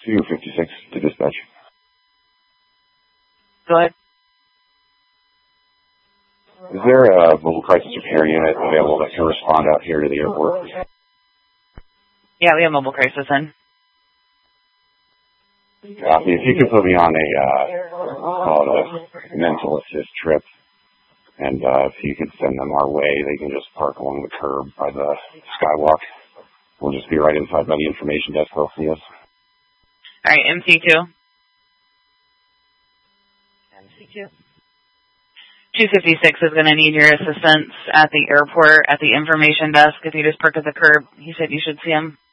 256 to dispatch. Go ahead. Is there a mobile crisis repair unit available that can respond out here to the airport? Yeah, we have mobile crisis in. Copy. If you could put me on a mental assist trip, and if you could send them our way, they can just park along the curb by the skywalk. We'll just be right inside by the information desk. They'll see us. All right, MC2. MC2. 256 is going to need your assistance at the airport, at the information desk. If you just park at the curb, he said you should see him.